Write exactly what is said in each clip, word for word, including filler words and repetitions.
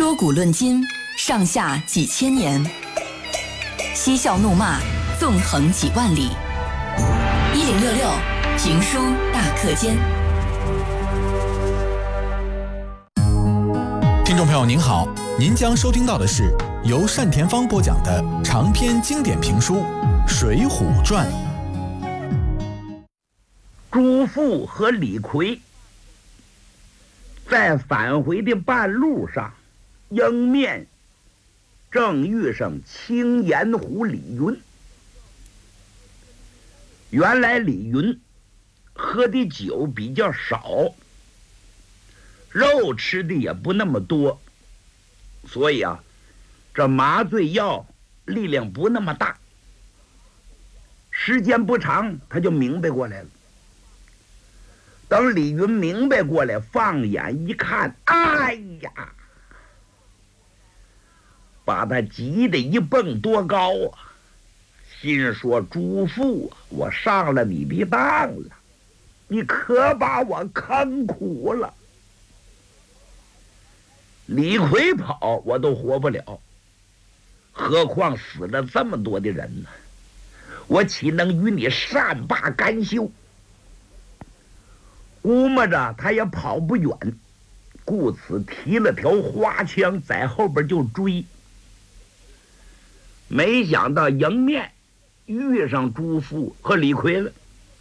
说古论今，上下几千年；嬉笑怒骂，纵横几万里。一零六六评书大课间。 听众朋友您好，您将收听到的是由单田芳播讲的长篇经典评书《水浒传》。 朱富和李逵在返回的半路上，迎面正遇上青岩湖李云。原来李云喝的酒比较少，肉吃的也不那么多，所以啊，这麻醉药力量不那么大。时间不长，他就明白过来了。等李云明白过来，放眼一看，哎呀，把他急得一蹦多高啊！心说：朱富啊，我上了你的当了，你可把我坑苦了。李逵跑我都活不了，何况死了这么多的人呢？我岂能与你善罢甘休？估摸着他也跑不远，故此提了条花枪在后边就追。没想到迎面遇上朱富和李逵了。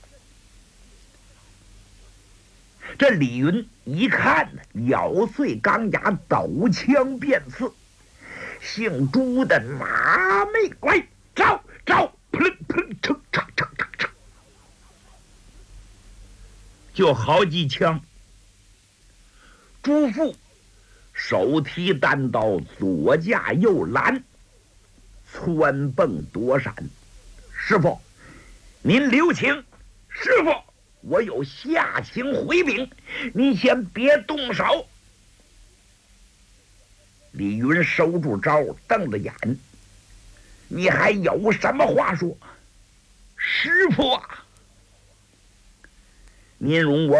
这李云一看呢，咬碎钢牙，抖枪便刺。姓朱的拿妹乖，招招，扑棱扑棱，哧哧哧哧哧，就好几枪。朱富手提单刀，左架右拦，窜蹦躲闪。师傅，您留情！师傅，我有下情回禀，您先别动手。李云收住招，瞪着眼：你还有什么话说？师傅啊，您容我